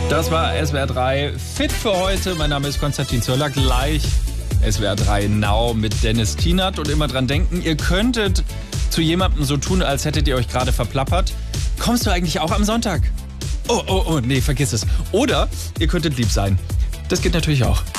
Das war SWR 3 Fit für heute. Mein Name ist Konstantin Zöller. Gleich SWR 3 Now mit Dennis Tienert. Und immer dran denken, ihr könntet zu jemandem so tun, als hättet ihr euch gerade verplappert. Kommst du eigentlich auch am Sonntag? Oh, nee, vergiss es. Oder ihr könntet lieb sein. Das geht natürlich auch.